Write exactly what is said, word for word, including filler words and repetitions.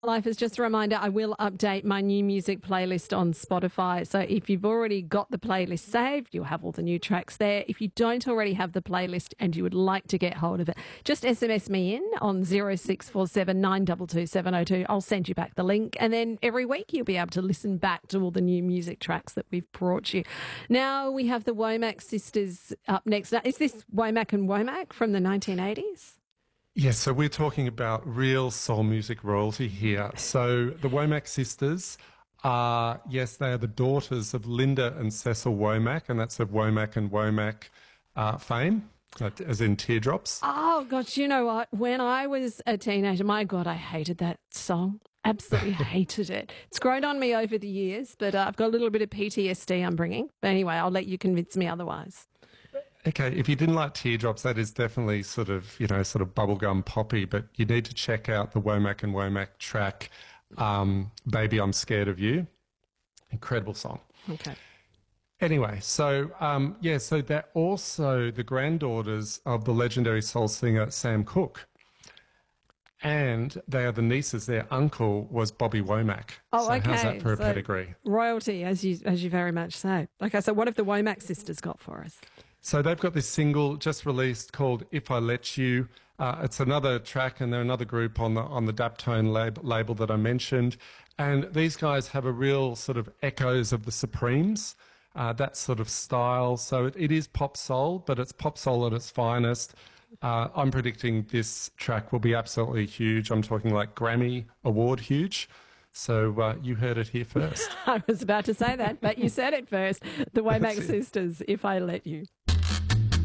Life is just a reminder, I will update my new music playlist on Spotify. So if you've already got the playlist saved, you'll have all the new tracks there. If you don't already have the playlist and you would like to get hold of it, just S M S me in on zero six four seven nine two two seven zero two. I'll send you back the link. And then every week you'll be able to listen back to all the new music tracks that we've brought you. Now we have the Womack sisters up next. Is this Womack and Womack from the nineteen eighties? Yes, so we're talking about real soul music royalty here. So the Womack sisters are, yes, they are the daughters of Linda and Cecil Womack, and that's of Womack and Womack uh, fame, as in Teardrops. Oh, gosh, you know what? When I was a teenager, my God, I hated that song. Absolutely hated it. It's grown on me over the years, but uh, I've got a little bit of P T S D I'm bringing. But anyway, I'll let you convince me otherwise. Okay, if you didn't like Teardrops, that is definitely sort of, you know, sort of bubblegum poppy, but you need to check out the Womack and Womack track, um, Baby, I'm Scared of You. Incredible song. Okay. Anyway, so, um, yeah, so they're also the granddaughters of the legendary soul singer Sam Cooke. And they are the nieces. Their uncle was Bobby Womack. Oh, so okay. How's that for a so pedigree? Royalty, as you as you very much say. Okay, so what have the Womack sisters got for us? So they've got this single just released called If I Let You. Uh, it's another track, and they're another group on the on the Daptone lab, label that I mentioned. And these guys have a real sort of echoes of the Supremes, uh, that sort of style. So it, it is pop soul, but it's pop soul at its finest. Uh, I'm predicting this track will be absolutely huge. I'm talking like Grammy Award huge. So uh, you heard it here first. I was about to say that, but you said it first. The Womack sisters, If I Let You.